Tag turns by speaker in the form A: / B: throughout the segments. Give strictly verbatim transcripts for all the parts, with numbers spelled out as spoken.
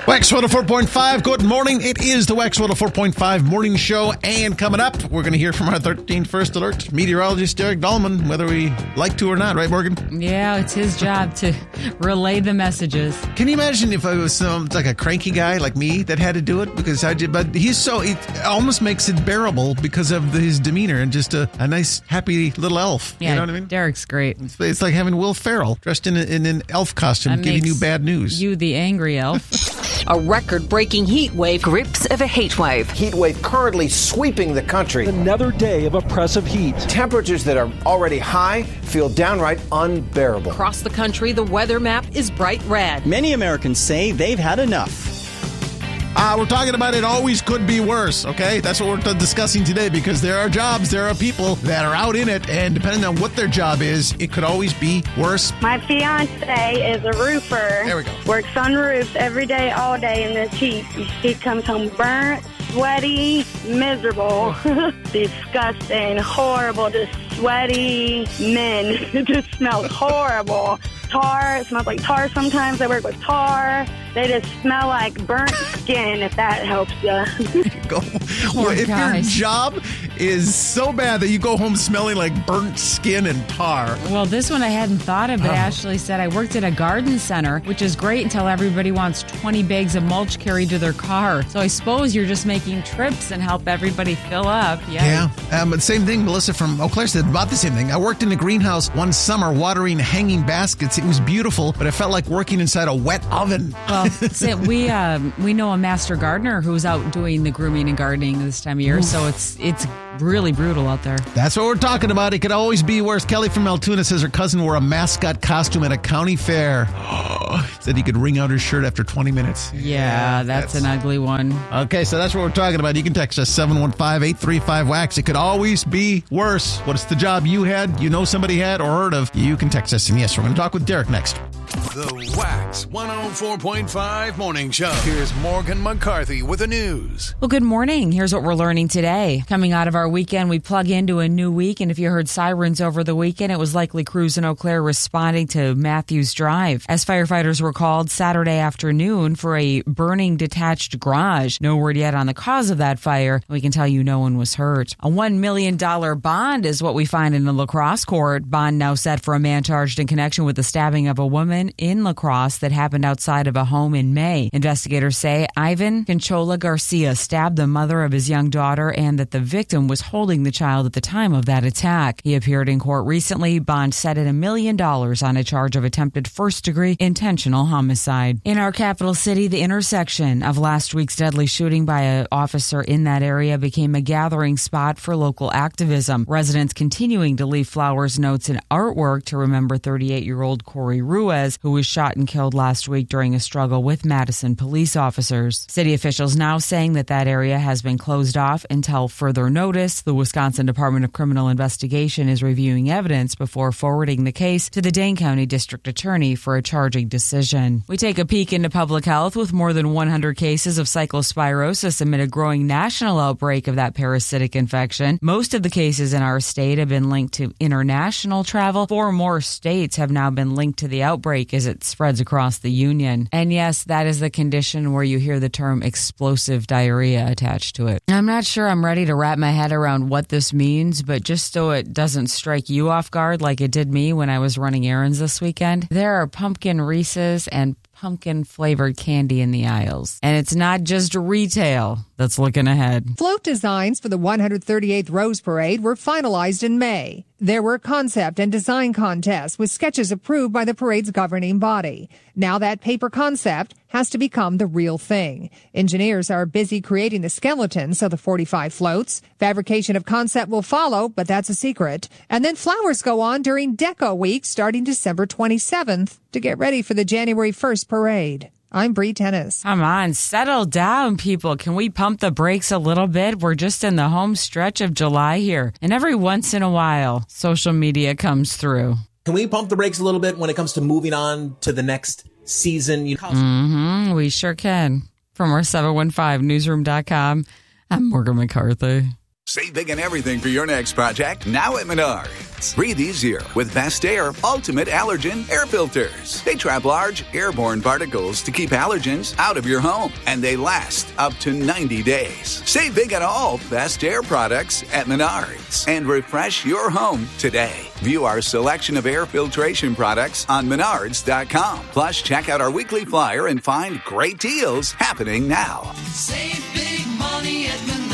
A: Wax one oh four point five, good morning. It is the Wax one oh four point five morning show. And coming up, we're going to hear from our thirteenth First Alert meteorologist, Derek Dahlman, whether we like to or not. Right, Morgan?
B: Yeah, it's his job to relay the messages.
A: Can you imagine if I was some like a cranky guy like me that had to do it? Because I did, but he's so, it almost makes it bearable because of his demeanor and just a, a nice, happy little elf.
B: Yeah,
A: you know what I mean?
B: Derek's great.
A: It's, it's like having Will Ferrell dressed in, a, in an elf costume
B: That
A: giving you
B: makes
A: bad news.
B: You, the angry elf.
C: A record-breaking heat wave grips of a heat wave.
D: Heat wave currently sweeping the country.
E: Another day of oppressive heat.
D: Temperatures that are already high feel downright unbearable.
C: Across the country, the weather map is bright red.
F: Many Americans say they've had enough.
A: Uh, we're talking about it always could be worse, okay? That's what we're t- discussing today because there are jobs, there are people that are out in it, and depending on what their job is, it could always be worse.
G: My fiance is a roofer.
A: There we go. Works
G: on roofs every day, all day in this heat. He comes home burnt, sweaty, miserable, disgusting, horrible, just sweaty men. It just smells horrible. Tar, it smells like tar sometimes. I work with tar. They just smell like burnt skin, if that helps you.
A: Go. Well, if your job is so bad that you go home smelling like burnt skin and tar.
B: Well, this one I hadn't thought of, but
A: Oh.
B: Ashley said I worked at a garden center, which is great until everybody wants twenty bags of mulch carried to their car. So I suppose you're just making trips and help everybody fill up. Yeah.
A: Yeah. Um, but same thing, Melissa from Eau Claire said about the same thing. I worked in a greenhouse one summer watering hanging baskets. It was beautiful, but it felt like working inside a wet oven.
B: Well, so we um, we know a master gardener who's out doing the grooming and gardening this time of year,
A: Oof.
B: so it's it's really brutal out there.
A: That's what we're talking about. It could always be worse. Kelly from Altoona says her cousin wore a mascot costume at a county fair. Said he could wring out his shirt after twenty minutes.
B: Yeah, that's, that's an ugly one.
A: Okay, so that's what we're talking about. You can text us seven one five, eight three five, wax. It could always be worse. What's the job you had, you know somebody had, or heard of? You can text us. And yes, we're going to talk with Derek next.
H: The Wax one oh four point five Morning Show. Here's Morgan McCarthy with the news.
B: Well, good morning. Here's what we're learning today. Coming out of our weekend, we plug into a new week, and if you heard sirens over the weekend, it was likely crews in Eau Claire responding to Matthews Drive, as firefighters were called Saturday afternoon for a burning detached garage. No word yet on the cause of that fire. We can tell you no one was hurt. A one million dollars bond is what we find in the La Crosse court. Bond now set for a man charged in connection with the stabbing of a woman in La Crosse that happened outside of a home in May. Investigators say Ivan Conchola Garcia stabbed the mother of his young daughter and that the victim was holding the child at the time of that attack. He appeared in court recently. Bond set at a million dollars on a charge of attempted first-degree intentional homicide. In our capital city, the intersection of last week's deadly shooting by an officer in that area became a gathering spot for local activism. Residents continuing to leave flowers, notes, and artwork to remember thirty-eight-year-old Corey Ruiz, who was shot and killed last week during a struggle with Madison police officers. City officials now saying that that area has been closed off until further notice. The Wisconsin Department of Criminal Investigation is reviewing evidence before forwarding the case to the Dane County District Attorney for a charging decision. We take a peek into public health with more than one hundred cases of cyclospirosis amid a growing national outbreak of that parasitic infection. Most of the cases in our state have been linked to international travel. Four more states have now been linked to the outbreak as it spreads across the union. And yes, that is the condition where you hear the term explosive diarrhea attached to it. I'm not sure I'm ready to wrap my head around what this means, but just so it doesn't strike you off guard like it did me when I was running errands this weekend, there are pumpkin Reese's and pumpkin flavored candy in the aisles. And it's not just retail that's looking ahead.
I: Float designs for the one hundred thirty-eighth Rose Parade were finalized in May. There were concept and design contests with sketches approved by the parade's governing body. Now that paper concept has to become the real thing. Engineers are busy creating the skeletons of the forty-five floats. Fabrication of concept will follow, but that's a secret. And then flowers go on during Deco Week starting December twenty-seventh to get ready for the January first parade. I'm Bree Tennis.
B: Come on, settle down, people. Can we pump the brakes a little bit? We're just in the home stretch of July here. And every once in a while, social media comes through.
J: Can we pump the brakes a little bit when it comes to moving on to the next season? You know,
B: mm-hmm, we sure can. From our seven one five newsroom dot com, I'm Morgan McCarthy.
K: Save big on everything for your next project now at Menards. Breathe easier with Best Air Ultimate Allergen Air Filters. They trap large airborne particles to keep allergens out of your home, and they last up to ninety days. Save big on all Best Air products at Menards and refresh your home today. View our selection of air filtration products on menards dot com. Plus, check out our weekly flyer and find great deals happening now.
L: Save big money at Menards.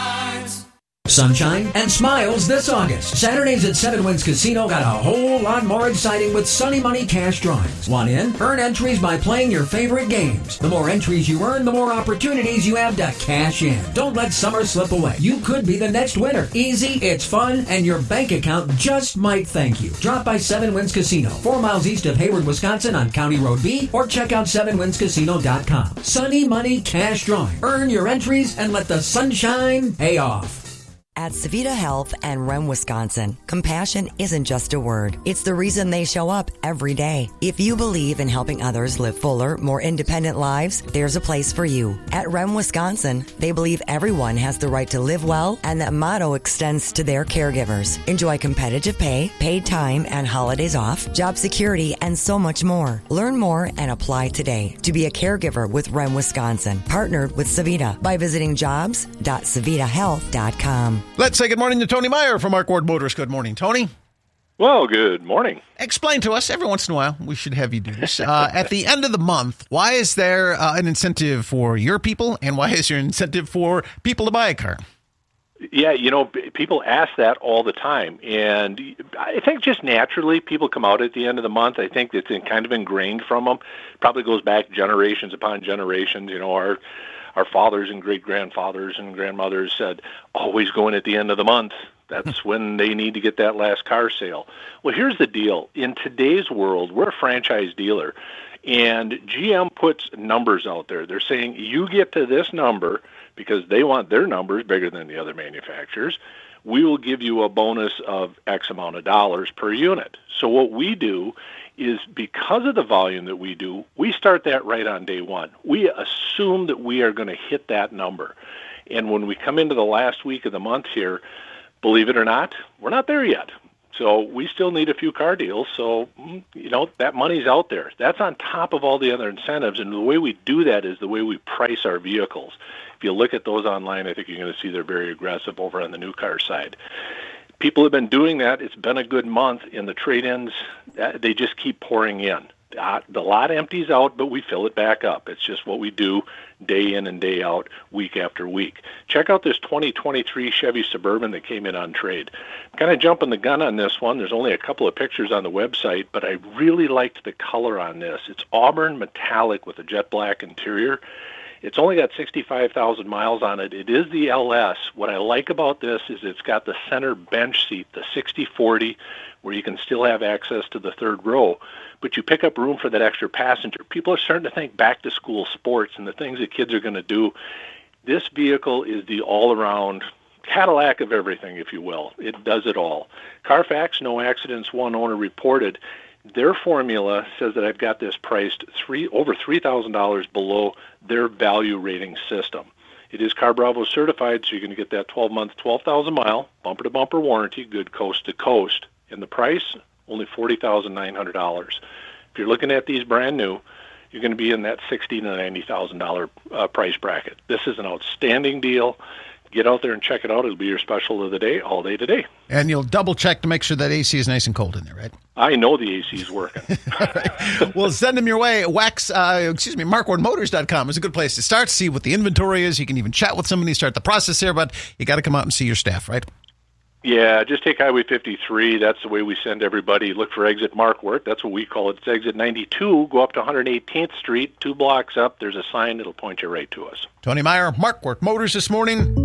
M: Sunshine and smiles this August. Saturdays at Seven Winds Casino got a whole lot more exciting with Sunny Money cash drawings. Want in? Earn entries by playing your favorite games. The more entries you earn, the more opportunities you have to cash in. Don't let summer slip away. You could be the next winner. Easy, it's fun, and your bank account just might thank you. Drop by Seven Winds Casino, four miles east of Hayward, Wisconsin on County Road B, or check out seven winds casino dot com. Sunny Money cash drawing. Earn your entries and let the sunshine pay off.
N: At Savita Health and Rem, Wisconsin, compassion isn't just a word. It's the reason they show up every day. If you believe in helping others live fuller, more independent lives, there's a place for you. At Rem, Wisconsin, they believe everyone has the right to live well, and that motto extends to their caregivers. Enjoy competitive pay, paid time, and holidays off, job security, and so much more. Learn more and apply today to be a caregiver with Rem, Wisconsin, partnered with Savita by visiting jobs dot savita health dot com.
A: Let's say good morning to Tony Meyer from Marquardt Motors. Good morning, Tony.
O: Well, good morning.
A: Explain to us, every once in a while, we should have you do this. Uh, at the end of the month, why is there uh, an incentive for your people, and why is there an incentive for people to buy a car?
O: Yeah, you know, people ask that all the time, and I think just naturally people come out at the end of the month. I think it's kind of ingrained from them. Probably goes back generations upon generations. You know, our our fathers and great-grandfathers and grandmothers said, always going at the end of the month. That's when they need to get that last car sale. Well, here's the deal. In today's world, we're a franchise dealer, and G M puts numbers out there. They're saying you get to this number because they want their numbers bigger than the other manufacturers. We will give you a bonus of X amount of dollars per unit. So what we do is, because of the volume that we do, we start that right on day one. We assume that we are going to hit that number. And when we come into the last week of the month here, believe it or not, we're not there yet. So we still need a few car deals. So, you know, that money's out there. That's on top of all the other incentives. And the way we do that is the way we price our vehicles. If you look at those online, I think you're going to see they're very aggressive over on the new car side. People have been doing that. It's been a good month. In the trade-ins, they just keep pouring in. The lot empties out, but we fill it back up. It's just what we do day in and day out, week after week. Check out this twenty twenty-three Chevy Suburban that came in on trade. I'm kind of jumping the gun on this one. There's only a couple of pictures on the website, but I really liked the color on this. It's auburn metallic with a jet black interior. It's only got sixty-five thousand miles on it. It is the L S. What I like about this is it's got the center bench seat, the sixty forty, where you can still have access to the third row, but you pick up room for that extra passenger. People are starting to think back-to-school sports and the things that kids are going to do. This vehicle is the all-around Cadillac of everything, if you will. It does it all. Carfax, no accidents, one owner reported. Their formula says that I've got this priced three over three thousand dollars below their value rating system. It is Car Bravo certified, so you're going to get that twelve-month, twelve thousand mile, bumper-to-bumper warranty, good coast-to-coast. And the price, only forty thousand nine hundred dollars. If you're looking at these brand new, you're going to be in that sixty thousand to ninety thousand dollars uh, price bracket. This is an outstanding deal. Get out there and check it out. It'll be your special of the day, all day today.
A: And you'll double-check to make sure that A C is nice and cold in there, right?
O: I know the A C is working.
A: Right. Well, send them your way. Wax, uh, excuse me, Marquardt Motors dot com is a good place to start. See what the inventory is. You can even chat with somebody, start the process here, but you got to come out and see your staff, right?
O: Yeah, just take Highway fifty-three. That's the way we send everybody. Look for exit Marquardt. That's what we call it. It's exit ninety-two. Go up to one hundred eighteenth Street, two blocks up. There's a sign that'll point you right to us.
A: Tony Meyer, Marquardt Motors this morning.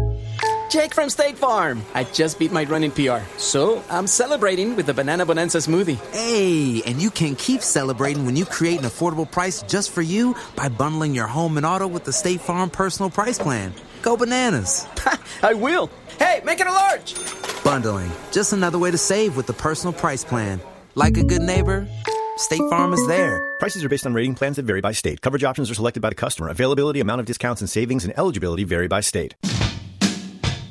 P: Jake from State Farm. I just beat my running P R, so I'm celebrating with the Banana Bonanza smoothie.
Q: Hey, and you can keep celebrating when you create an affordable price just for you by bundling your home and auto with the State Farm Personal Price Plan. Go bananas.
P: I will. Hey, make it a large.
Q: Bundling. Just another way to save with the Personal Price Plan. Like a good neighbor, State Farm is there.
R: Prices are based on rating plans that vary by state. Coverage options are selected by the customer. Availability, amount of discounts, and savings and eligibility vary by state.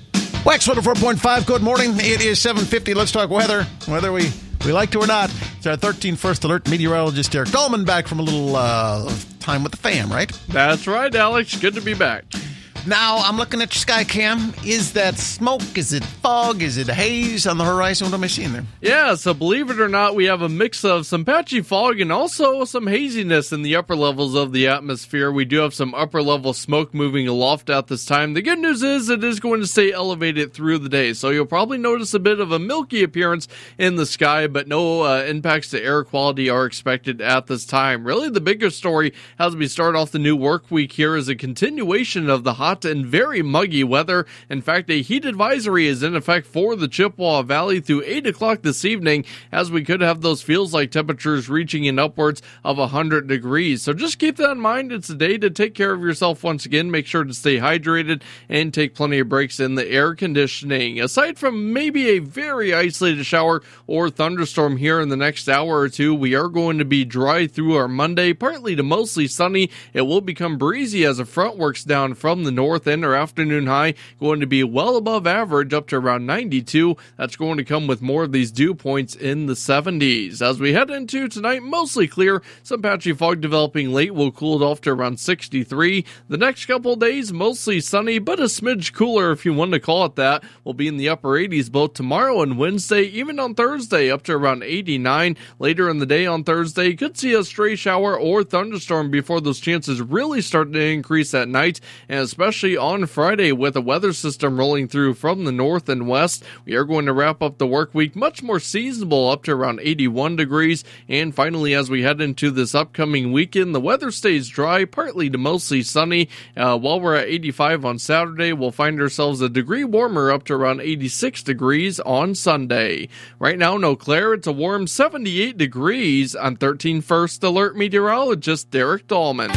A: Wax one oh four point five, good morning. It is seven fifty. Let's talk weather, whether we, we like to or not. It's our thirteenth First Alert meteorologist Eric Dolman back from a little uh, time with the fam, right?
S: That's right, Alex. Good to be back.
A: Now, I'm looking at your sky cam. Is that smoke? Is it fog? Is it haze on the horizon? What am I seeing there?
S: Yeah, so believe it or not, we have a mix of some patchy fog and also some haziness in the upper levels of the atmosphere. We do have some upper level smoke moving aloft at this time. The good news is it is going to stay elevated through the day, so you'll probably notice a bit of a milky appearance in the sky, but no uh, impacts to air quality are expected at this time. Really, the bigger story as we start off the new work week here is a continuation of the hot and very muggy weather. In fact, a heat advisory is in effect for the Chippewa Valley through eight o'clock this evening, as we could have those feels like temperatures reaching in upwards of one hundred degrees. So just keep that in mind. It's a day to take care of yourself once again. Make sure to stay hydrated and take plenty of breaks in the air conditioning. Aside from maybe a very isolated shower or thunderstorm here in the next hour or two, we are going to be dry through our Monday, partly to mostly sunny. It will become breezy as a front works down from the north. North end, our afternoon high going to be well above average, up to around ninety-two. That's going to come with more of these dew points in the seventies. As we head into tonight, mostly clear. Some patchy fog developing late will cool it off to around sixty-three. The next couple of days, mostly sunny, but a smidge cooler, if you want to call it that. Will be in the upper eighties both tomorrow and Wednesday, even on Thursday, up to around eighty-nine. Later in the day on Thursday, could see a stray shower or thunderstorm before those chances really start to increase at night, and especially on Friday with a weather system rolling through from the north and west. We are going to wrap up the work week much more seasonable, up to around eighty-one degrees. And finally, as we head into this upcoming weekend, the weather stays dry, partly to mostly sunny. Uh, while we're at eighty-five on Saturday, we'll find ourselves a degree warmer, up to around eighty-six degrees on Sunday. Right now in Eau Claire, it's a warm seventy-eight degrees. I'm thirteen First Alert meteorologist Derek Dahlman.